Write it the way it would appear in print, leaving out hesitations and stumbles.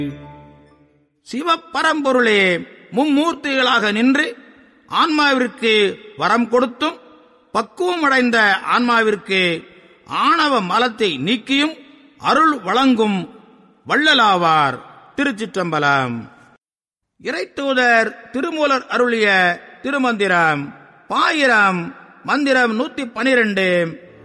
சிவபரம்பொருளே மும்மூர்த்திகளாக நின்று ஆன்மாவிற்கு வரம் கொடுத்தும் பக்குவமடைந்த ஆன்மாவிற்கு ஆணவ மலத்தை நீக்கியும் அருள் வழங்கும் வள்ளலாவார். திருச்சிற்றம்பலம். இறைத்தூதர் திருமூலர் அருளிய திருமந்திரம் பாயிரம் மந்திரம் 112